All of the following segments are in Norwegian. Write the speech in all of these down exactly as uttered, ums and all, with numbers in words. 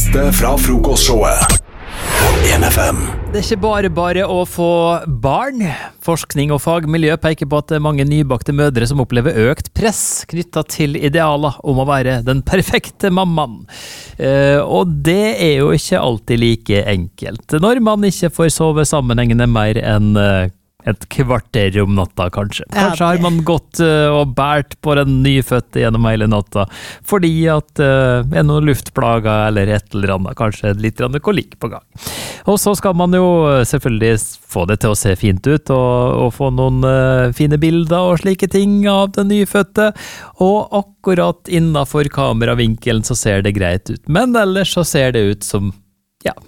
beste fra frokostshowet på en F M. Det er ikke bare bare å få barn. Forskning og fagmiljø peker på at det er mange nybakte mødre som opplever økt press knyttet til idealer om å være den perfekte mammaen. Eh, og det er jo ikke alltid like enkelt. Når man ikke får sove sammenhengende mer enn eh, et kvarter om natta, kanskje. Kanskje har man gått uh, og bært på den nyfødte gjennom hele natta, fordi at uh, er noen luftplager eller et eller annet, kanskje litt kolikk på gang. Og så skal man jo selvfølgelig få det til å se fint ut, og, og få noen uh, fine bilder og slike ting av den nyfødte, og akkurat innenfor kameravinkelen så ser det greit ut. Men ellers så ser det ut som, ja,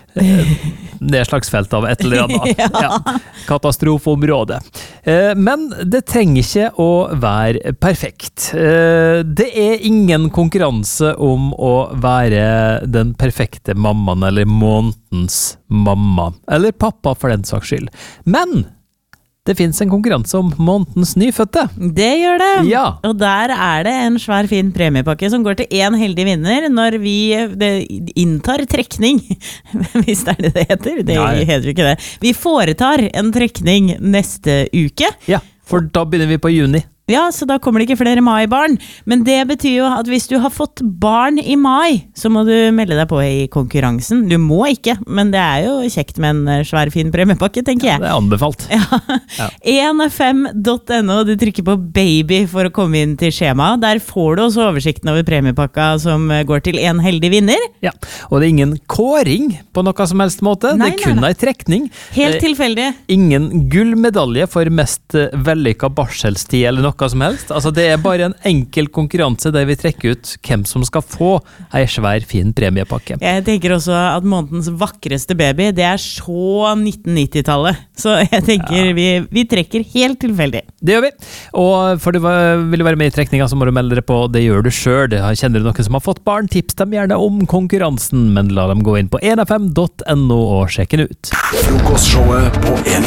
nedslagsfelt av et eller annet. Ja. Ja. Katastrofeområde. Men det trenger ikke å være perfekt. Det er ingen konkurranse om å være den perfekte mammaen eller månedens mamma, eller pappa for den saks skyld. Men det finnes en konkurranse om månedens nyfødte. Det gjør det. Ja. Og der er det en svær fin premiepakke som går til en heldig vinner når vi det, inntar trekning. Hvis det er det det heter. Det Nei. heter jo ikke det. Vi foretar en trekning neste uke. Ja, for da begynner vi på juni. Ja, så da kommer det ikke flere mai-barn. Men det betyr jo at hvis du har fått barn i mai, så må du melde deg på i konkurransen. Du må ikke, men det er jo kjekt med en svær fin premiepakke, tenker jeg. Ja, det er anbefalt. Ja. Ja. en f m dot n o, du trykker på baby for å komme inn til skjema. Der får du også oversikten over premiepakka som går til en heldig vinner. Ja, og det er ingen kåring på noe som helst måte. Nei, det er kun nei, nei. en trekning. Helt Det er tilfeldig. ingen gullmedalje for mest eh, vellykka barselstid eller noe som helst. Altså, det er bare en enkel konkurranse der vi trekker ut hvem som skal få en svær, fin premiepakke. Jeg tenker også at månedens vakreste baby, det er så nitten nitti-tallet. Så jeg tenker Ja. vi, vi trekker helt tilfeldig. Det gjør vi. Og for du var- vil du være med i trekninga, så må du melde deg på. Det gjør du selv. Kjenner du noen som har fått barn, tips dem gjerne om konkurransen, men la dem gå inn på en f m dot n o og sjekke den ut. Frokostshowet på en